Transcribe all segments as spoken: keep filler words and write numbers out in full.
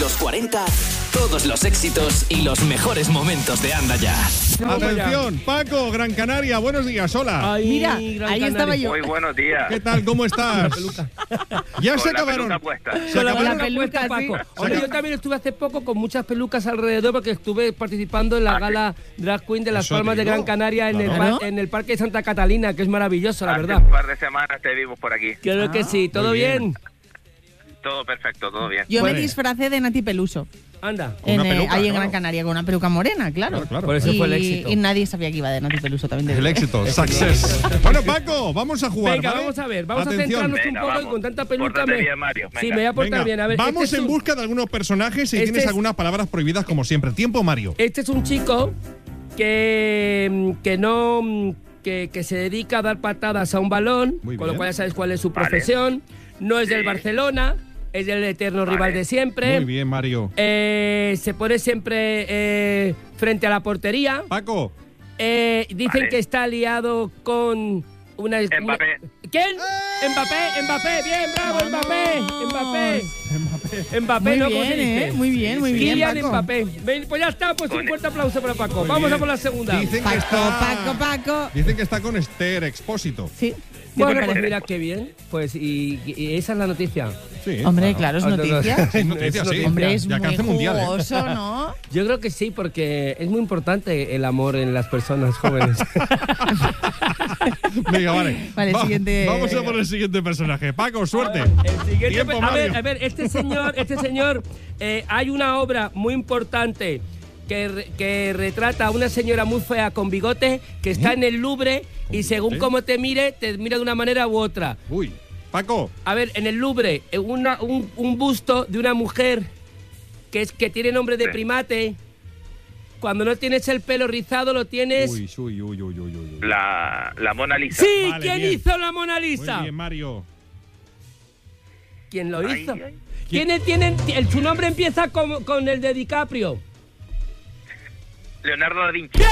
Los cuarenta, todos los éxitos y los mejores momentos de Anda Ya. Atención, Paco, Gran Canaria, buenos días, hola. Ay, Mira, Gran ahí Canaria. estaba yo. Muy buenos días. ¿Qué tal? ¿Cómo estás? Ya Con se la acabaron. peluca puesta. Se Con la acabaron. peluca, peluca, sí. Paco. Hombre, yo también estuve hace poco con muchas pelucas alrededor porque estuve participando en la Ah, gala Drag Queen de Las Eso Palmas de digo. Gran Canaria en, Claro. el, par- en el Parque de Santa Catalina, que es maravilloso, la Hace verdad. un par de semanas te vimos por aquí. Creo Ah, que sí, ¿todo muy bien. bien? Todo perfecto, todo bien. Yo Vale. me disfracé de Nati Peluso. Anda. Con En, una eh, peluca, ahí en claro. Gran Canaria, con una peluca morena, claro. Claro, claro. Por eso y, fue el éxito. y nadie sabía que iba de Nati Peluso también. De El éxito, success. Bueno, Paco, vamos a jugar. Venga, ¿vale? vamos a ver, vamos Atención. a centrarnos Venga, un poco vamos. y con tanta peluca Pórtate me... bien, Mario, Sí, venga. me voy a portar Venga, bien. A ver, vamos este es en un- busca de algunos personajes y Este tienes es- algunas palabras prohibidas como siempre. Tiempo, Mario. Este es un chico que, que no que, que se dedica a dar patadas a un balón, Muy con lo bien. cual ya sabes cuál es su Vale. profesión. No es del Sí. Barcelona, es del eterno Vale. rival de siempre. Muy bien, Mario. Eh, se pone siempre eh, frente a la portería. Paco. Eh, dicen Vale. que está aliado con una... Mbappé. una- ¿Quién? Mbappé, Mbappé, bien, bravo, Mbappé, Mbappé. Mbappé, Muy ¿no? ¿Cómo bien, se dice? ¿eh? Muy bien, muy bien, Kylian Paco. Mbappé. Ven, pues ya está, pues un Con- fuerte aplauso para Paco. Muy Vamos bien. a por la segunda. Dicen que Paco, está. Paco, Paco. Dicen que está con Esther Expósito. Sí. Bueno, ¿Qué te pues parece? mira qué bien. Pues y, y esa es la noticia. Sí. Hombre, claro, es Ah, no, no. noticia. Es noticia, sí. Hombre, es Ya muy alcance mundial, ¿eh? jugoso, ¿no? Yo creo que sí, porque es muy importante el amor en las personas jóvenes. Venga, vale. Vale, Va- siguiente. Vamos a por el siguiente personaje. Paco, suerte. El siguiente, Tiempo, a ver, Mario. a ver, este señor, este señor, eh, hay una obra muy importante que, re- que retrata a una señora muy fea con bigote que está en el Louvre y según bigote? cómo te mire, te mira de una manera u otra. Uy. Paco. A ver, en el Louvre, eh, una- un, un busto de una mujer que, es, que tiene nombre de Sí. primate. Cuando no tienes el pelo rizado, lo tienes... Uy, uy, uy, uy, uy, uy. La, la Mona Lisa. ¡Sí! Vale, ¿Quién bien. hizo la Mona Muy Lisa? bien, Mario. ¿Quién lo Ay, hizo? ay. ¿Quiénes tienen...? el- Su nombre empieza con, con el de DiCaprio. Leonardo da Vinci.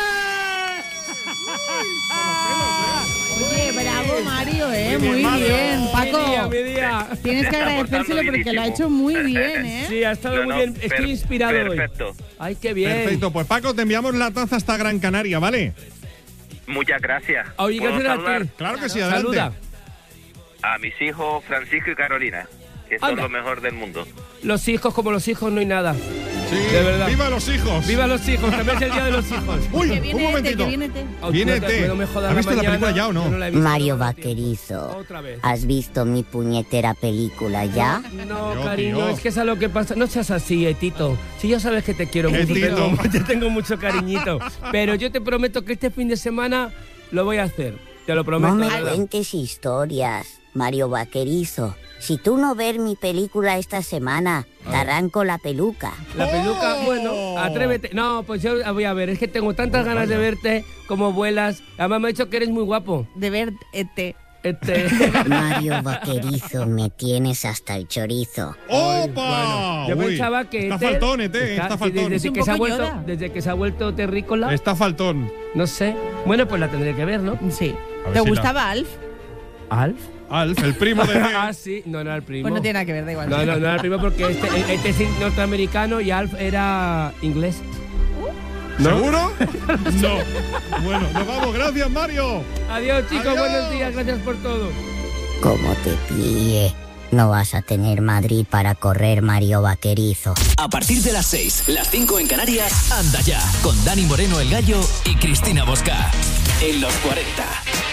Oye, bravo, Mario, ¿eh? Muy bien, Muy Mario. bien, Mi Paco. día, mi día. Tienes que Está agradecérselo portando porque lo ha bienísimo. hecho muy bien, ¿eh? Sí, ha estado No, muy no, bien. Estoy per- inspirado Perfecto. hoy. Ay, qué bien. Perfecto. Pues Paco, te enviamos la taza hasta Gran Canaria, ¿vale? Muchas gracias. Oye, ¿Puedo gracias a saludar ti. Claro que sí, adelante. Saluda. a mis hijos Francisco y Carolina, que son Anda. lo mejor del mundo? Los hijos, como los hijos, no hay nada. Sí, De verdad. ¡Viva los hijos! ¡Viva los hijos! También es el día de los hijos. Uy, Que un viene Ete, momentito. que viene Ete. Ay, Viene no te- Ete. no me jodas ¿Has visto la mañana. película ya o no? Yo la he visto, Mario no me da tiempo. Vaquerizo, Otra vez. ¿has visto mi puñetera película ya? No, Tío, cariño, tío. es que es a lo que pasa. No seas así, Etito. Si ya sabes que te quiero mucho, Etito. tengo, te tengo mucho cariñito. Pero yo te prometo que este fin de semana lo voy a hacer. Te lo prometo. No me de verdad. cuentes historias, Mario Vaquerizo. Si tú no ves mi película esta semana, te arranco la peluca. La peluca, ¡Oh! bueno, atrévete. No, pues yo voy a ver, es que tengo tantas ganas de verte como vuelas. Además me ha dicho que eres muy guapo. De ver Ete. Este... Mario Vaquerizo, me tienes hasta el chorizo. ¡Opa! Yo Uy, pensaba que... Está Ete- faltón, Ete, está, sí, faltón. Desde, Es un que se ha poco vuelto, Yoda. desde que se ha vuelto terrícola, Está faltón. no sé. Bueno, pues la tendré que ver, ¿no? Sí. A ver ¿Te si la- gustaba Alf? ¿Alf? Alf, el primo de... Ah, sí. No, no era el primo. Pues no tiene nada que ver, da igual. No, no, no era el primo porque este, este es norteamericano y Alf era inglés. ¿Seguro? No. Bueno, nos vamos. Gracias, Mario. Adiós, chicos. Adiós. Buenos días. Gracias por todo. Como te pille, no vas a tener Madrid para correr, Mario Vaquerizo. A partir de las seis, las cinco en Canarias, Anda Ya, con Dani Moreno el Gallo y Cristina Bosca. En los cuarenta.